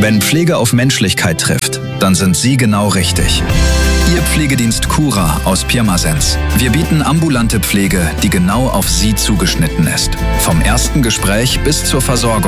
Wenn Pflege auf Menschlichkeit trifft, dann sind Sie genau richtig. Ihr Pflegedienst Cura aus Pirmasens. Wir bieten ambulante Pflege, die genau auf Sie zugeschnitten ist. Vom ersten Gespräch bis zur Versorgung.